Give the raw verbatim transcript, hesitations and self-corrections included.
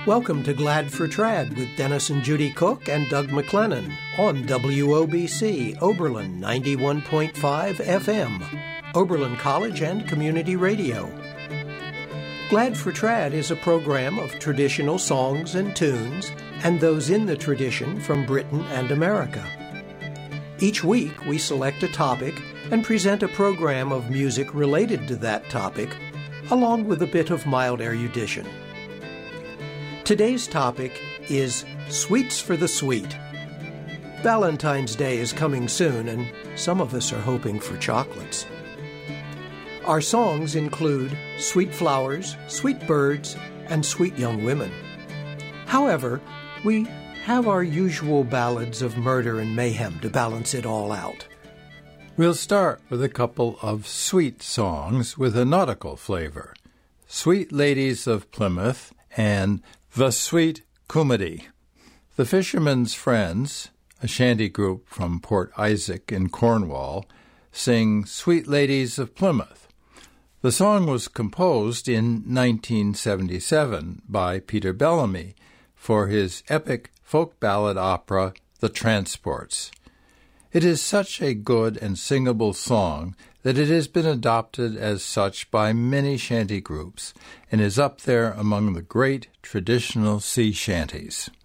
Welcome to Glad for Trad with Dennis and Judy Cook and Doug McLennan on W O B C, Oberlin ninety-one point five F M, Oberlin College and Community Radio. Glad for Trad is a program of traditional songs and tunes and those in the tradition from Britain and America. Each week we select a topic and present a program of music related to that topic, along with a bit of mild erudition. Today's topic is Sweets for the Sweet. Valentine's Day is coming soon, and some of us are hoping for chocolates. Our songs include Sweet Flowers, Sweet Birds, and Sweet Young Women. However, we have our usual ballads of murder and mayhem to balance it all out. We'll start with a couple of sweet songs with a nautical flavor. Sweet Ladies of Plymouth and The Sweet Cumedy. The Fishermen's Friends, a shanty group from Port Isaac in Cornwall, sing Sweet Ladies of Plymouth. The song was composed in nineteen seventy-seven by Peter Bellamy for his epic folk ballad opera, The Transports. It is such a good and singable song that it has been adopted as such by many shanty groups and is up there among the great traditional sea shanties.